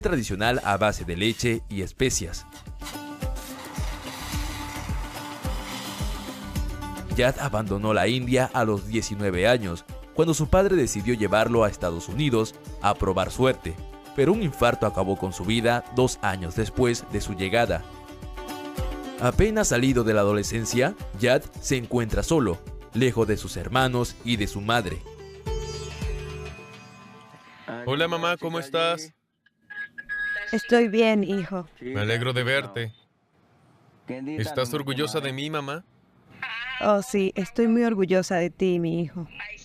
tradicional a base de leche y especias. Yad abandonó la India a los 19 años, cuando su padre decidió llevarlo a Estados Unidos a probar suerte, pero un infarto acabó con su vida 2 años después de su llegada. Apenas salido de la adolescencia, Yad se encuentra solo, lejos de sus hermanos y de su madre. Hola mamá, ¿cómo estás? Estoy bien, hijo. Me alegro de verte. ¿Estás orgullosa de mí, mamá? Oh, sí, estoy muy orgullosa de ti, mi hijo.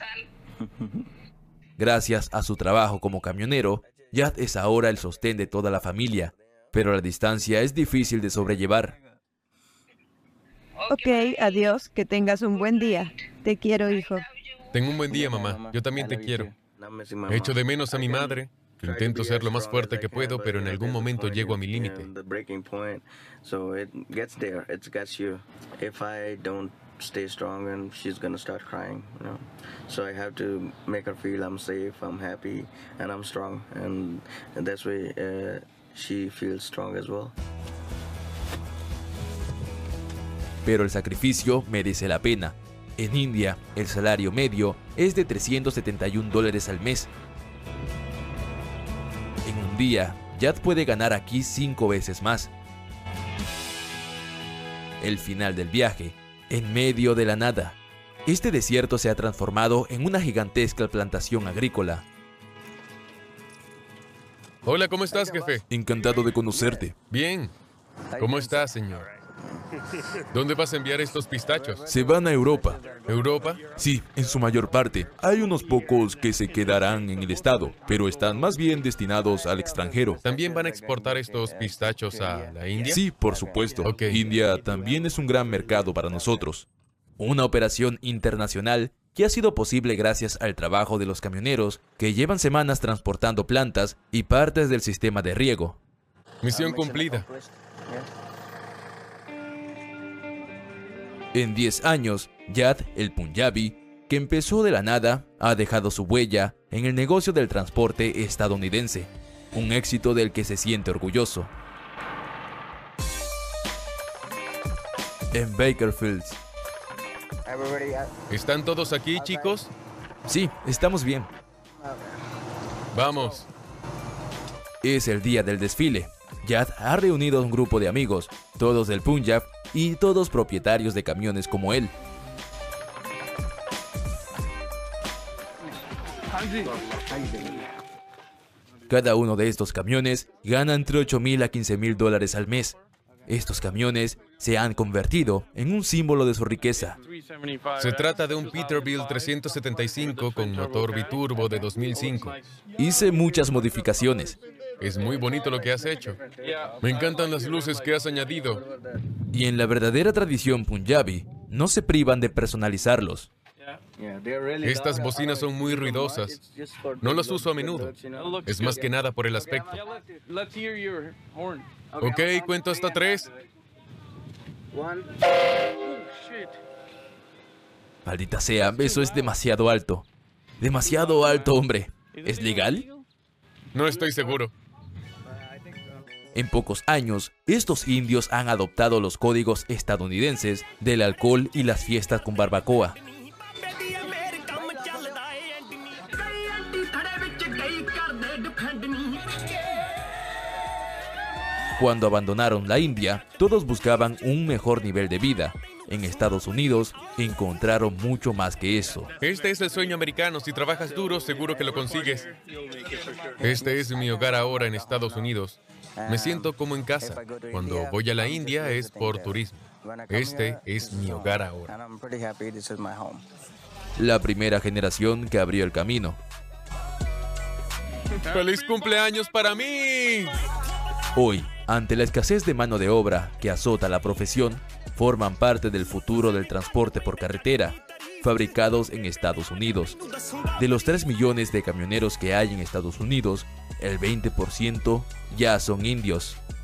Gracias a su trabajo como camionero, Yad es ahora el sostén de toda la familia, pero la distancia es difícil de sobrellevar. Ok, adiós, que tengas un buen día. Te quiero, hijo. Tengo un buen día, mamá. Yo también te quiero. Echo de menos a mi madre. Intento ser lo más fuerte que puedo, pero en algún momento llego a mi límite. Stay strong and she's gonna start crying, you know. So I have to make her feel I'm safe, I'm happy, and I'm strong, and that's why she feels strong as well. Pero el sacrificio merece la pena. En India, el salario medio es de $371 al mes. En un día, Yad puede ganar aquí 5 veces más. El final del viaje. En medio de la nada, este desierto se ha transformado en una gigantesca plantación agrícola. Hola, ¿cómo estás, jefe? Encantado de conocerte. Bien. ¿Cómo estás, señor? ¿Dónde vas a enviar estos pistachos? Se van a Europa. ¿Europa? Sí, en su mayor parte. Hay unos pocos que se quedarán en el estado, pero están más bien destinados al extranjero. ¿También van a exportar estos pistachos a la India? Sí, por supuesto. Ok. India también es un gran mercado para nosotros. Una operación internacional que ha sido posible gracias al trabajo de los camioneros que llevan semanas transportando plantas y partes del sistema de riego. Misión cumplida. En 10 años, Yad, el Punjabi, que empezó de la nada, ha dejado su huella en el negocio del transporte estadounidense, un éxito del que se siente orgulloso. En Bakersfield. ¿Están todos aquí, chicos? Sí, estamos bien. Vamos. Es el día del desfile. Yad ha reunido a un grupo de amigos, todos del Punjab y todos propietarios de camiones como él. Cada uno de estos camiones gana entre $8,000 a $15,000 al mes. Estos camiones se han convertido en un símbolo de su riqueza. Se trata de un Peterbilt 375 con motor biturbo de 2005. Hice muchas modificaciones. Es muy bonito lo que has hecho. Me encantan las luces que has añadido. Y en la verdadera tradición punjabi, no se privan de personalizarlos. Estas bocinas son muy ruidosas. No las uso a menudo. Es más que nada por el aspecto. Ok, cuento hasta 3. Maldita sea, eso es demasiado alto. Demasiado alto, hombre. ¿Es legal? No estoy seguro. En pocos años, estos indios han adoptado los códigos estadounidenses del alcohol y las fiestas con barbacoa. Cuando abandonaron la India, todos buscaban un mejor nivel de vida. En Estados Unidos, encontraron mucho más que eso. Este es el sueño americano. Si trabajas duro, seguro que lo consigues. Este es mi hogar ahora en Estados Unidos. Me siento como en casa. Cuando voy a la India es por turismo. Este es mi hogar ahora. La primera generación que abrió el camino. ¡Feliz cumpleaños para mí! Hoy, ante la escasez de mano de obra que azota la profesión, forman parte del futuro del transporte por carretera, fabricados en Estados Unidos. De los 3 millones de camioneros que hay en Estados Unidos, el 20% ya son indios.